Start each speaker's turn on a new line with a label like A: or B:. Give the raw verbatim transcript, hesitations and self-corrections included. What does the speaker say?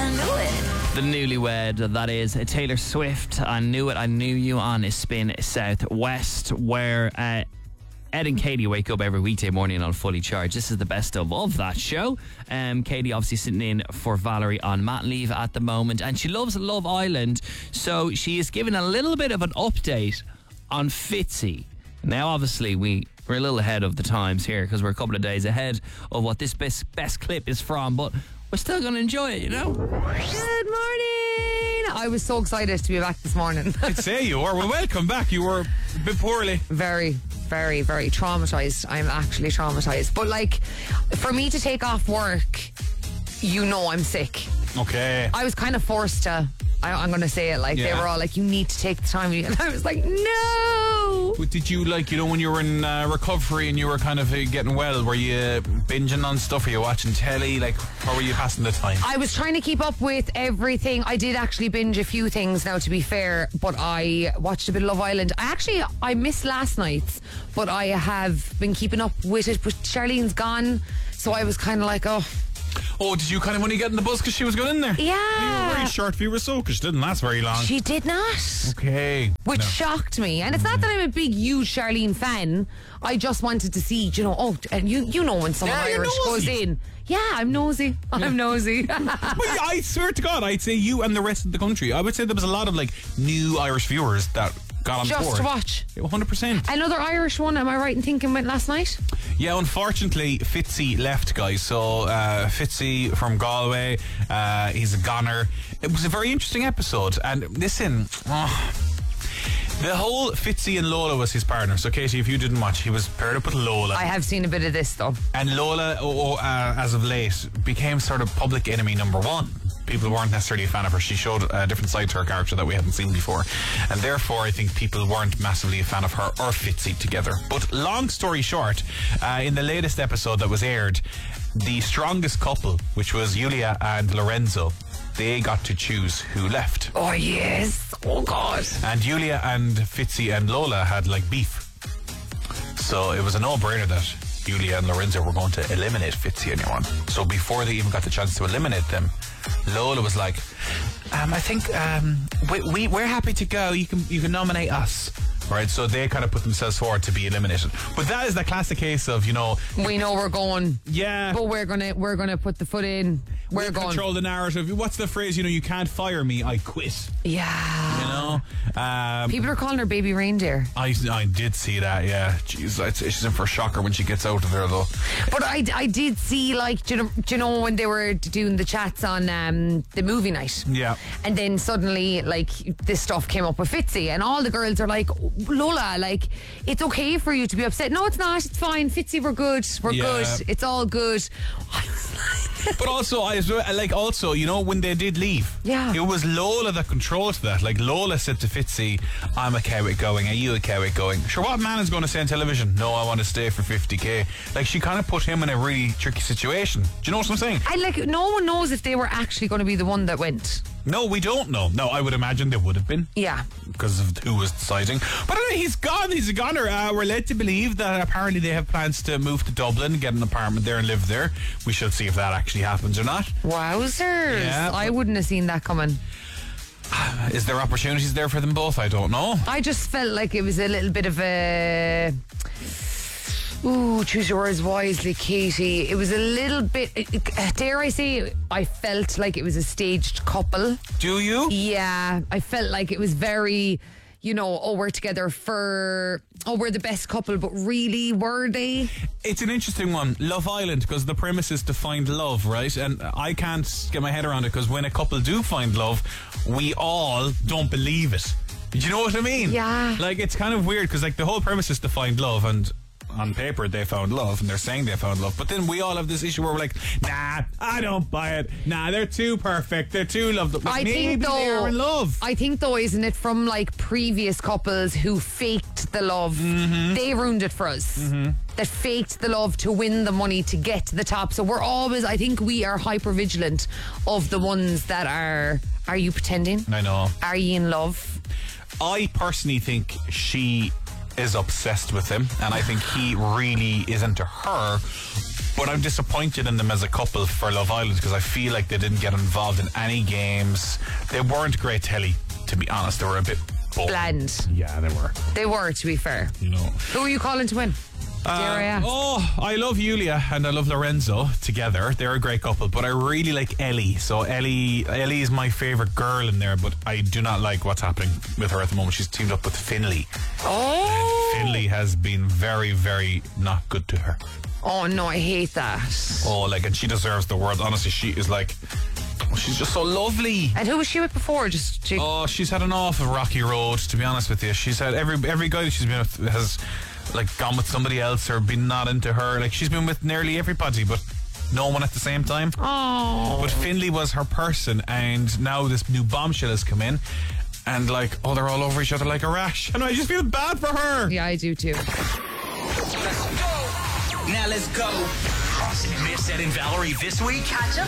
A: I knew it.
B: The Newlywed, that is Taylor Swift. I Knew It, I Knew You on Spin Southwest, where uh, Ed and Katie wake up every weekday morning on Fully Charged. This is the best of of that show. Um, Katie obviously sitting in for Valerie on mat leave at the moment, and she loves Love Island, so she is giving a little bit of an update on Fitzy. Now, obviously, we, we're a little ahead of the times here because we're a couple of days ahead of what this best, best clip is from, but we're still going to enjoy it, you know?
C: Good morning. I was so excited to be back this morning.
D: I'd say you were. Well, welcome back. You were a bit poorly.
C: Very, very, very traumatized. I'm actually traumatized. But like, for me to take off work, you know I'm sick.
D: Okay.
C: I was kind of forced to. I, I'm going to say it like
D: Yeah.
C: they were all like, you need to take the time. And I was like, no.
D: But did you, like, you know, when you were in uh, recovery and you were kind of uh, getting well, were you binging on stuff? Were you watching telly? Like, how were you passing the time?
C: I was trying to keep up with everything. I did actually binge a few things now, to be fair, but I watched a bit of Love Island. I actually, I missed last night's, but I have been keeping up with it. But Charlene's gone, so I was kind of like, oh.
D: Oh, did you kind of only get in the bus because she was going in there?
C: Yeah.
D: You were very short for your so because she didn't last very long.
C: She did not.
D: Okay.
C: Which
D: No.
C: shocked me. And it's not that I'm a big, huge Charlene fan. I just wanted to see, you know, oh, and you you know when someone
D: Yeah, you're
C: Irish goes
D: nosy.
C: in. Yeah, I'm nosy. I'm nosy.
D: Well, I swear to God, I'd say you and the rest of the country. I would say there was a lot of, like, new Irish viewers that got on
C: Just
D: board.
C: to watch.
D: Yeah, one hundred percent.
C: Another Irish one, am I right in thinking, went last night?
D: Yeah, unfortunately, Fitzy left, guys. So, uh, Fitzy from Galway, uh, he's a goner. It was a very interesting episode. And listen, oh, the whole Fitzy and Lola was his partner. So, Katie, if you didn't watch, he was paired up with Lola.
C: I have seen a bit of this, though.
D: And Lola, oh, oh, uh, as of late, became sort of public enemy number one. People weren't necessarily a fan of her. She showed a different side to her character that we hadn't seen before. And therefore, I think people weren't massively a fan of her or Fitzy together. But long story short, uh, in the latest episode that was aired, the strongest couple, which was Yulia and Lorenzo, they got to choose who left.
C: Oh, yes. Oh, God.
D: And Yulia and Fitzy and Lola had, like, beef. So it was a no-brainer that Yulia and Lorenzo were going to eliminate Fitzy and anyone. So before they even got the chance to eliminate them, Lola was like, um, I think um, we, we, we're happy to go. You can you can nominate us. Right, so they kind of put themselves forward to be eliminated. But that is the classic case of, you know,
C: We know we're going,
D: yeah,
C: but we're gonna we're gonna put the foot in. We're
D: we'll
C: going.
D: control the narrative. What's the phrase? You know, you can't fire me, I quit.
C: Yeah.
D: You know, um,
C: People are calling her baby reindeer.
D: I, I did see that, yeah. Jeez, I'd say she's in for a shocker when she gets out of there, though.
C: But I, I did see, like, do you, know, do you know when they were doing the chats on um, the movie night?
D: Yeah.
C: And then suddenly, like, this stuff came up with Fitzy, and all the girls are like, Lola, like, it's okay for you to be upset. No, it's not. It's fine. Fitzy, we're good. We're
D: Yeah.
C: good. It's all good. I was like...
D: But also, I was, like, also, you know, when they did leave,
C: Yeah.
D: it was Lola that controlled that. Like, Lola said to Fitzy, I'm okay with going. Are you okay with going? Sure, what man is going to say on television? No, I want to stay for fifty k. Like, she kind of put him in a really tricky situation. Do you know what I'm saying?
C: I like, no one knows if they were actually going to be the one that went.
D: No, we don't know. No, I would imagine they would have been.
C: Yeah.
D: Because of who was deciding. But anyway, he's gone. He's a goner. Uh, we're led to believe that apparently they have plans to move to Dublin, get an apartment there and live there. We shall see if that actually happens or not.
C: Wowzers.
D: Yeah,
C: I
D: but-
C: wouldn't have seen that coming.
D: Is there opportunities there for them both? I don't know.
C: I just felt like it was a little bit of a... Ooh, choose your words wisely, Katie. It was a little bit, dare I say, I felt like it was a staged couple.
D: Do you?
C: Yeah, I felt like it was very, you know, oh, we're together for, oh, we're the best couple, but really, were they?
D: It's an interesting one. Love Island, because the premise is to find love, right? And I can't get my head around it, because when a couple do find love, we all don't believe it. Do you know what I mean?
C: Yeah.
D: Like, it's kind of weird, because, like, the whole premise is to find love, and on paper they found love and they're saying they found love, but then we all have this issue where we're like, nah, I don't buy it. Nah, they're too perfect, they're too lovely. Like,
C: I
D: maybe
C: think though,
D: they are in love.
C: I think though, isn't it from like previous couples who faked the love? Mm-hmm. They ruined it for us. Mm-hmm. That faked the love to win the money to get to the top. So we're always, I think we are hyper vigilant of the ones that are, are you pretending?
D: I know.
C: Are you in love?
D: I personally think she is obsessed with him, and I think he really is into her. But I'm disappointed in them as a couple for Love Island because I feel like they didn't get involved in any games. They weren't great telly, to be honest. They were a bit boring.
C: Bland.
D: Yeah, they were.
C: They were, to be fair.
D: You know.
C: Who are you calling to win? Dare I
D: Uh,
C: ask?
D: oh, I love Yulia and I love Lorenzo together. They're a great couple, but I really like Ellie. So Ellie, Ellie is my favourite girl in there, but I do not like what's happening with her at the moment. She's teamed up with Finley.
C: Oh.
D: Finley has been very, very not good to her.
C: Oh, no, I hate that.
D: Oh, like, and she deserves the world. Honestly, she is like, oh, she's just so lovely.
C: And who was she with before? Just she,
D: Oh, she's had an awful rocky road, to be honest with you. She's had every every guy that she's been with has like gone with somebody else or been not into her. Like, she's been with nearly everybody, but no one at the same time.
C: Oh.
D: But Finley was her person, and now this new bombshell has come in, and like, oh, they're all over each other like a rash, and I just feel bad for her.
C: Yeah, I do too.
A: Now let's go. Miss Ed and Valerie this week.
E: Catch up